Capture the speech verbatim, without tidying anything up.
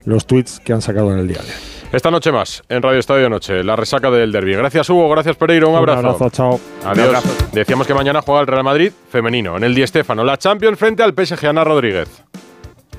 los tweets que han sacado en el día de hoy. Esta noche más, en Radio Estadio Noche, la resaca del derbi. Gracias, Hugo, gracias, Pereiro, un abrazo. Un abrazo, chao. Adiós. Un abrazo. Decíamos que mañana juega el Real Madrid femenino en el Di Stéfano, la Champions frente al P S G. Ana Rodríguez.